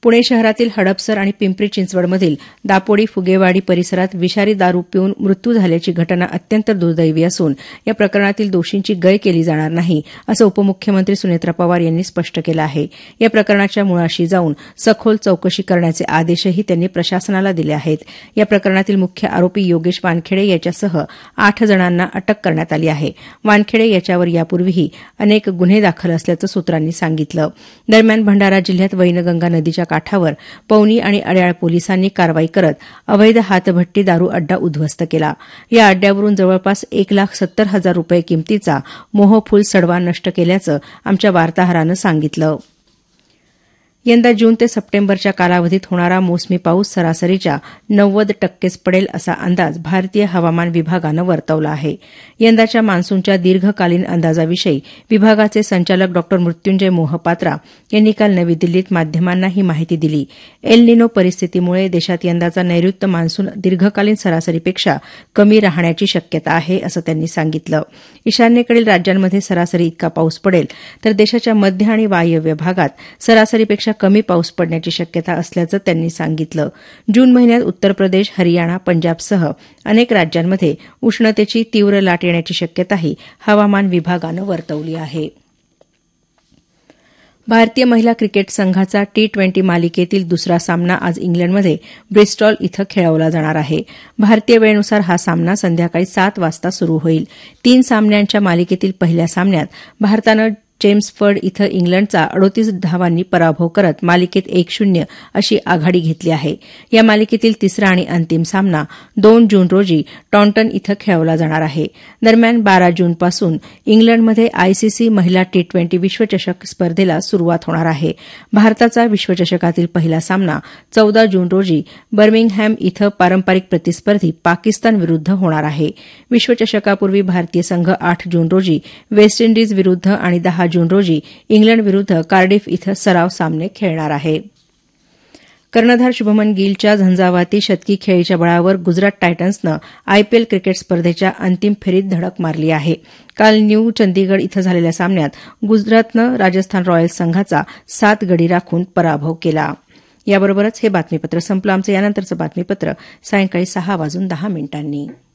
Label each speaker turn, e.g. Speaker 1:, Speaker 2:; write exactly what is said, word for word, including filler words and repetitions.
Speaker 1: पुणे शहरातील हडपसर आणि पिंपरी चिंचवडमधील दापोडी फुगेवाडी परिसरात विषारी दारू पिऊन मृत्यू झाल्याची घटना अत्यंत दुर्दैवी असून या प्रकरणातील दोषींची गय केली जाणार नाही असं उपमुख्यमंत्री सुनेत्रा पवार यांनी स्पष्ट केलं आहे. या प्रकरणाच्या मुळाशी जाऊन सखोल चौकशी करण्याचे आदेशही त्यांनी प्रशासनाला दिले आहेत. या प्रकरणातील मुख्य आरोपी योगेश वानखेडे याच्यासह आठ जणांना अटक करण्यात आली आहे. वानखेडे याच्यावर यापूर्वीही अनेक गुन्हे दाखल असल्याचं सूत्रांनी सांगितलं. दरम्यान भंडारा जिल्ह्यात वैनगंगा नदीच्या काठावर पवनी आणि अड्याळ पोलिसांनी कारवाई करत अवैध हातभट्टी दारू अड्डा उद्ध्वस्त केला. या अड्ड्यावरून जवळपास एक लाख सत्तर हजार रुपये किमतीचा मोहफुल सडवा नष्ट केल्याचं आमच्या वार्ताहरानं सांगितलं. यंदा जून ते सप्टेंबरच्या कालावधीत होणारा मोसमी पाऊस सरासरीच्या नव्वद टक्केच पडेल असा अंदाज भारतीय हवामान विभागानं वर्तवला आहे. यंदाच्या मान्सूनच्या दीर्घकालीन अंदाजाविषयी विभागाचे संचालक डॉ मृत्युंजय मोहपात्रा यांनी काल नवी दिल्लीत माध्यमांना ही माहिती दिली. एल निनो परिस्थितीमुळे देशात यंदाचा नैऋत्य मान्सून दीर्घकालीन सरासरीपेक्षा कमी राहण्याची शक्यता आहे असं त्यांनी सांगितलं. ईशान्येकडील राज्यांमध्ये सरासरी इतका पाऊस पडेल तर देशाच्या मध्य आणि वायव्य भागात सरासरीपेक्षा कमी पाऊस पडण्याची शक्यता असल्याचं त्यांनी सांगितलं. जून महिन्यात उत्तर प्रदेश, हरियाणा, पंजाबसह अनेक राज्यांमध्ये उष्णतेची तीव्र लाट येण्याची शक्यताही हवामान विभागानं वर्तवली आहे. भारतीय महिला क्रिकेट संघाचा टी ट्वेंटी मालिकेतील दुसरा सामना आज इंग्लंडमध्ये ब्रिस्टॉल इथं खेळवला जाणार आहे. भारतीय वेळेनुसार हा सामना संध्याकाळी सात वाजता सुरू होईल. तीन सामन्यांच्या मालिकेतील पहिल्या सामन्यात भारतानं चेम्सफर्ड इथं इंग्लंडचा अडोतीस धावांनी पराभव करत मालिकेत एक शून्य अशी आघाडी घेतली आहे. या मालिकेतील तिसरा आणि अंतिम सामना दोन जून रोजी टॉन्टन इथं खेळवला जाणार आहे. दरम्यान बारा जूनपासून इंग्लंडमध्ये आयसीसी महिला टी ट्वेंटी विश्वचषक स्पर्धेला सुरुवात होणार आहे. भारताचा विश्वचषकातील पहिला सामना चौदा जून रोजी बर्मिंगहॅम इथं पारंपरिक प्रतिस्पर्धी पाकिस्तान विरुद्ध होणार आहे. विश्वचषकापूर्वी भारतीय संघ आठ जून रोजी वेस्ट इंडिज विरुद्ध आणि दहा जून रोजी इंग्लंड विरुद्ध कार्डिफ इथं सराव सामने खेळणार आहे. कर्णधार शुभमन गिलच्या झंझावाती शतकी खेळीच्या बळावर गुजरात टायटन्सनं आयपीएल क्रिकेट स्पर्धेच्या अंतिम फेरीत धडक मारली आहे. काल न्यू चंदीगड इथं झालेल्या सामन्यात गुजरातनं राजस्थान रॉयल्स संघाचा सात गडी राखून पराभव केला. याबरोबरच हे बातमीपत्र संपलं. आमचं यानंतरचं बातमीपत्र सायंकाळी सहा वाजून दहा मिनिटांनी.